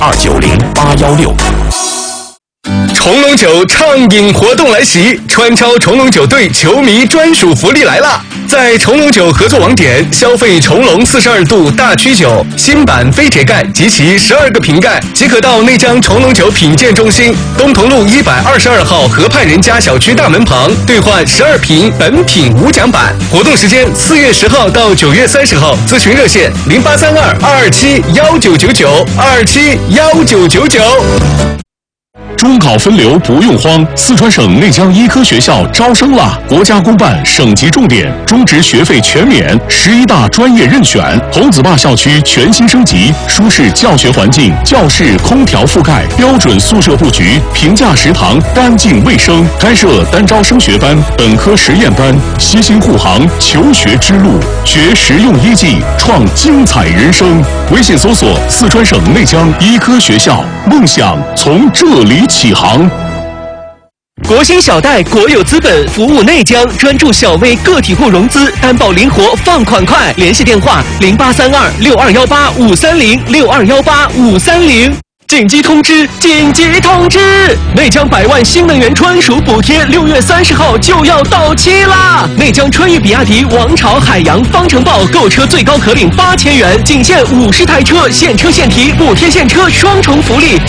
290-816。 重龙酒畅饮活动来袭，川超重龙酒队球迷专属福利来啦！在重龙酒合作网点消费重龙42度大曲酒新版飞铁盖及其12个瓶盖，即可到内江重龙酒品鉴中心东同路122号河畔人家小区大门旁兑换12瓶本品无奖版。活动时间4月10号到9月30号，咨询热线0832-227-1999，227-1999。 中考分流不用慌，四川省内江医科学校招生啦！国家公办省级重点，中职学费全免，11大专业任选。红子坝校区全新升级，舒适教学环境，教室空调覆盖，标准宿舍布局，平价食堂，干净卫生。开设单招升学班、本科实验班，悉心护航求学之路，学实用医技，创精彩人生。微信搜索四川省内江医科学校，梦想从这里起航。 国兴小贷国有资本服务内江，专注小微个体户融资，担保灵活，放款快。联系电话0832-6218-530，6218-530。紧急通知！紧急通知！内江100万新能源专属补贴6月30号就要到期啦！内江川渝比亚迪王朝海洋方程豹购车最高可领8000元，仅限50台车，现车现提，补贴现车双重福利。